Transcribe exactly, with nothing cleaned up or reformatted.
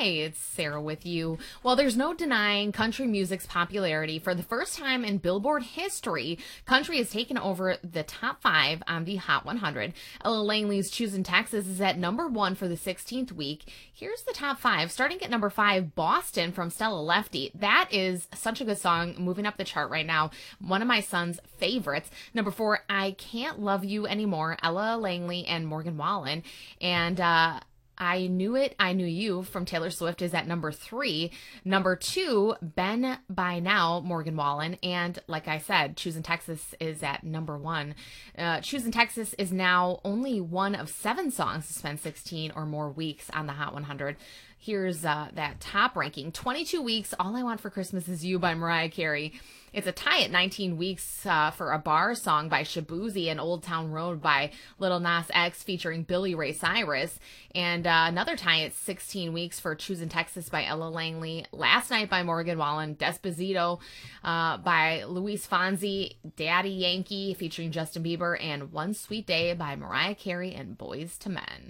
Hey, it's Sarah with you. Well, there's no denying country music's popularity. For the first time in Billboard history, country has taken over the top five on the Hot one hundred. Ella Langley's Choosin' Texas is at number one for the sixteenth week. Here's the top five. Starting at number five, Boston from Stella Lefty. That is such a good song, moving up the chart right now. One of my son's favorites. Number four, I Can't Love You Anymore, Ella Langley and Morgan Wallen. And, uh, I Knew It, I Knew You from Taylor Swift is at number three. Number two, Ben by Now, Morgan Wallen. And like I said, Choosin' Texas is at number one. Uh, Choosin' Texas is now only one of seven songs to spend sixteen or more weeks on the Hot one hundred. Here's uh, that top ranking. twenty-two weeks, All I Want for Christmas Is You by Mariah Carey. It's a tie at nineteen weeks uh, for a bar song by Shaboozey and Old Town Road by Lil Nas X featuring Billy Ray Cyrus. And uh, another tie at sixteen weeks for Choosin' Texas by Ella Langley, Last Night by Morgan Wallen, Despacito uh, by Luis Fonsi, Daddy Yankee featuring Justin Bieber, and One Sweet Day by Mariah Carey and Boyz two Men.